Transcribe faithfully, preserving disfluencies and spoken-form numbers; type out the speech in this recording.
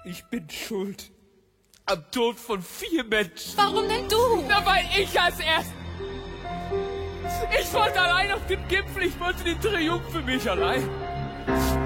Ich bin schuld am Tod von vier Menschen. Warum denn du? Na, weil ich als erst... Ich wollte allein auf den Gipfel, ich wollte den Triumph für mich allein.